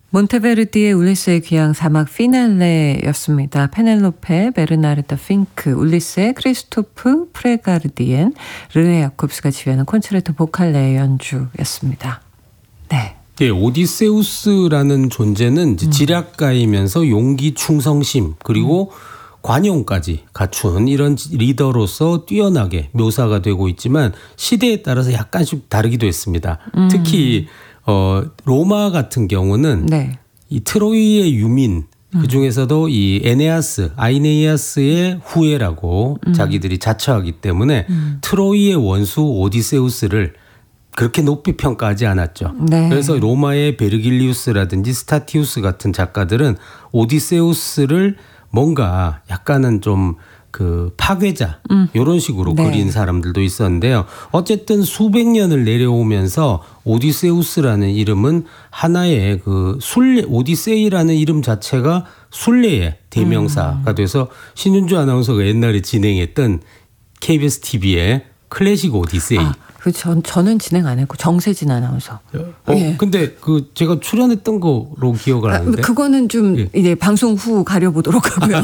몬테베르디의 울리스의 귀향 사막 피날레였습니다. 페넬로페, 베르나르타 핑크, 울리스의 크리스토프 프레가르디엔, 르네 야콥스가 지휘하는 콘체르토 보칼레의 연주였습니다. 네. 예, 오디세우스라는 존재는 지략가이면서 용기, 충성심 그리고 관용까지 갖춘 이런 리더로서 뛰어나게 묘사가 되고 있지만 시대에 따라서 약간씩 다르기도 했습니다. 특히 로마 같은 경우는 네. 이 트로이의 유민 그 중에서도 이 에네아스, 아이네이아스의 후예라고 자기들이 자처하기 때문에 트로이의 원수 오디세우스를 그렇게 높이 평가하지 않았죠. 네. 그래서 로마의 베르길리우스라든지 스타티우스 같은 작가들은 오디세우스를 뭔가 약간은 좀 그 파괴자 이런 식으로 네. 그린 사람들도 있었는데요. 어쨌든 수백 년을 내려오면서 오디세우스라는 이름은 하나의 그 순례, 오디세이라는 이름 자체가 순례의 대명사가 돼서 신윤주 아나운서가 옛날에 진행했던 KBS TV의 클래식 오디세이. 저는 진행 안 했고 정세진 아나운서. 예. 근데 그 제가 출연했던 거로 기억을 하는데. 그거는 좀 이제 방송 후 가려보도록 하고요.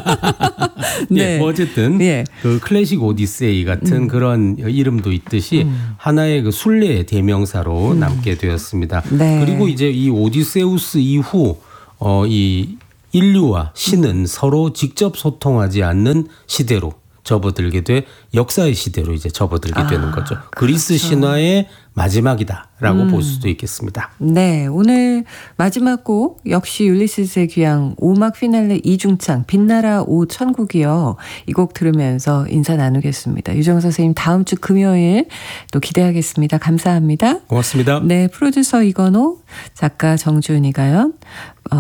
네. 뭐 어쨌든 예. 그 클래식 오디세이 같은 그런 이름도 있듯이 하나의 그 순례의 대명사로 남게 되었습니다. 네. 그리고 이제 이 오디세우스 이후 이 인류와 신은 서로 직접 소통하지 않는 시대로 접어들게 돼 역사의 시대로 이제 접어들게 되는 거죠. 그리스 그렇죠. 신화의 마지막이다라고 볼 수도 있겠습니다. 네, 오늘 마지막 곡 역시 율리시스의 귀향 5막 피날레 이중창 빛나라 오 천국이요. 이 곡 들으면서 인사 나누겠습니다. 유정호 선생님 다음 주 금요일 또 기대하겠습니다. 감사합니다. 고맙습니다. 네, 프로듀서 이건호, 작가 정주은 이가연,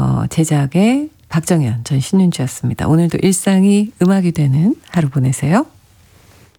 제작의 박정현, 전 신윤주였습니다. 오늘도 일상이 음악이 되는 하루 보내세요.